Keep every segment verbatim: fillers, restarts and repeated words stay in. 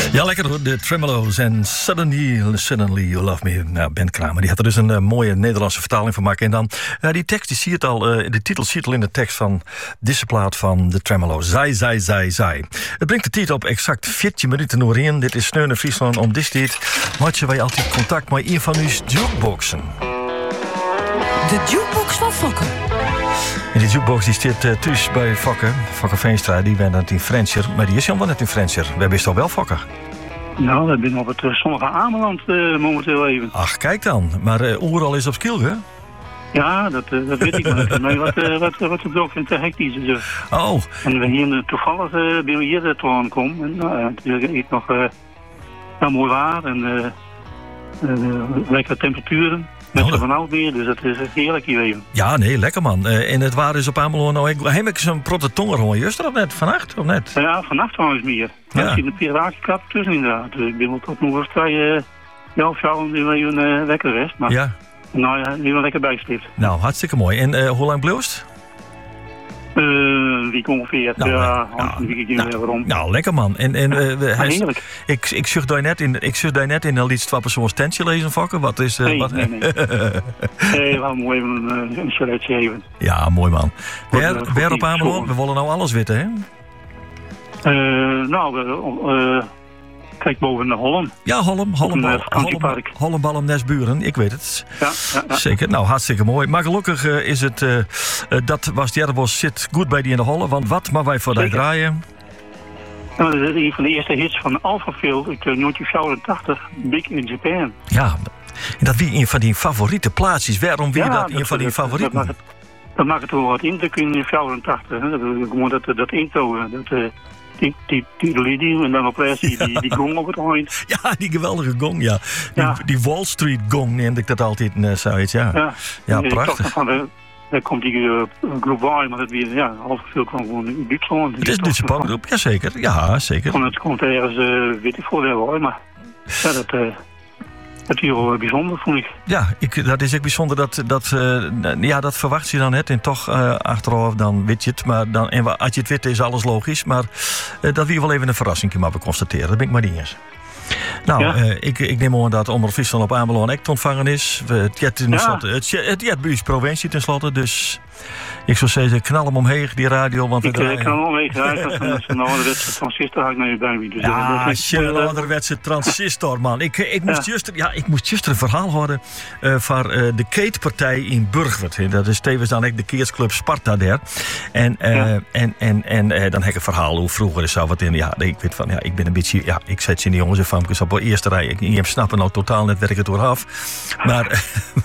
Ja, lekker hoor. De Tremelo's en Suddenly, Suddenly You Love Me. Nou, Ben Kramer, die had er dus een uh, mooie Nederlandse vertaling van maken. En dan, uh, die tekst, die zie het al, uh, de titel zie het al in de tekst van deze plaat van de Tremelo's. Zij, zij, zij, zij. Het brengt de titel op exact veertien minuten door in. Dit is Sneun en Friesland om dit tijd. Maatje, wij altijd contact met een van uw jukeboxen. De jukebox van Fokke. En die jukebox die staat uh, thuis bij Fokke. Fokke Veenstra, die bent net in Frenscher. Maar die is helemaal net in Frenscher. We hebben toch wel Fokke? Nou, dat ben op het uh, zonnige Ameland uh, momenteel even. Ach, kijk dan. Maar uh, Oeral is op Skilge? Ja, dat, uh, dat weet ik maar. Nee, wat, uh, wat, wat ik ook vind te hectisch is. Uh. Oh. En we hier uh, toevallig uh, bij hier uh, toe aankomen. En uh, natuurlijk ik nog uh, nou, mooi waar en uh, uh, lekkere temperaturen. Met Oh, z'n van oud weer, dus dat is heerlijk hier even. Ja, nee, lekker man. Uh, en het waar is op Ameland nou... Heb ik zo'n prototonger gewoon juist of net? Vannacht of net? Ja, vannacht trouwens meer. Ja. Er zit een piraatjekrap tussen inderdaad. Dus ik ben wel tot nog eens twee, uh, ja, of zo, even uh, lekker rest. Maar Ja. nou ja, die wel lekker bijstipt. Nou, hartstikke mooi. En uh, hoe lang bleefst? Uh, een week ongeveer. Nou, ja, nou, een weekje nou, weer waarom. Nou, lekker man. En, en, uh, Ja, hij, heerlijk. ik, ik zucht daar net in, ik zucht daar net in een lied twee persoons tentje lezen vakken. Wat is... Uh, Nee, wat, nee, nee. Nee, we gaan even een, een charretje even. Ja, mooi man. Goed, Waar, uh, goed waar op iets, Ameland? zo. We willen nou alles weten, hè? Uh, nou, uh, uh, kijk boven naar Holland. Ja, Holm, Holm, een, uh, Holm, vakantiepark. Holm, Balm, Nesburen. Ik weet het. Ja, ja, ja. Zeker. Nou, hartstikke mooi. Maar gelukkig uh, is het... Uh, uh, dat was het bos zit goed bij die in de Holle. Want wat maar wij voor die Zeker. draaien... Nou, dat is een van de eerste hits van Alphaville uit uh, negentien vierentachtig, Big in Japan. Ja, en dat wie een van die favoriete plaatsjes. Waarom wie Ja, dat een van die dat, favorieten? Dat maakt het, dat maakt het wel wat indruk in vierentachtig. Hè? Dat, gewoon dat, dat intro, dat... Uh, Die, die, die, die, die, en dan op rechts die, die, die gong op het eind. Ja, die geweldige gong, ja. Die, Ja. die Wall Street gong neemde ik dat altijd uh, zoiets, ja. Ja, Ja, En ik prachtig. dacht van, de, daar komt die uh, groep bij, maar dat weer, ja, half veel kwam gewoon in Duitsland. Het is een Duitse popgroep, jazeker. Ja, zeker. Van het komt ergens, uh, weet ik veel wel hoor, maar ja, dat, uh, dat is wel bijzonder, vond ik. Ja, ik, dat is ook bijzonder. Dat, dat, uh, ja, dat verwacht je dan net. En toch uh, achteraf, dan weet je het. Maar dan, en als je het weet, is alles logisch. Maar uh, dat wil wel even een verrassing maar we constateren. Dat ben ik maar niet eens. Nou, Ja. uh, ik, ik neem aan dat Omroep Friesland op Ameland echt ontvangen is. We- Het jet in Ja. slotte, het jet- het jet bij ons provincie tenslotte. Dus ik zou zeggen, knal hem omheen, die radio. Want we Ik uh, draaien- kan wel weten, dat is een ouderwetse transistor had ik naar je bij me. Dus, uh, Ja, dat is- schöne ouderwetse transistor, man. Ik, ik, moest Ja. juist, ja, ik moest juist een verhaal horen uh, van uh, de Keetpartij in Burgwerd. Hè. Dat is tevens dan ook de keersclub Sparta daar. En, uh, Ja. en, en, en uh, dan heb ik een verhaal hoe vroeger is zo wat in. Ja, ik weet van, ja, ik ben een beetje, ja, ik zet je in die jongens en famkes op de eerste rij. Ik, ik snappen nou totaal net werk het door af. Maar...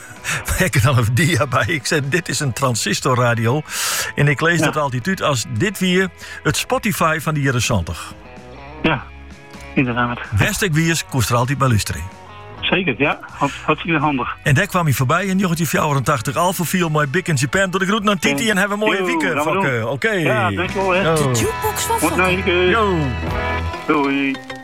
ik heb dan een dia bij. Ik zei, dit is een transistorradio. En ik lees Ja. dat altijd uit als dit weer het Spotify van de jaren zeventig. Ja, inderdaad. Westek Wiers koest er altijd bij luisteren. Zeker, ja. Had, hartstikke handig. En daar kwam hij voorbij in negentien vierentachtig. Alpha viel mooi Big in Japan. Door de groet naar Titi en hebben een mooie Yo, week. gaan we doen. Oké. Ja, dankjewel hè. Yo. De jukebox van Goed Fokke. naar je. Yo. Doei.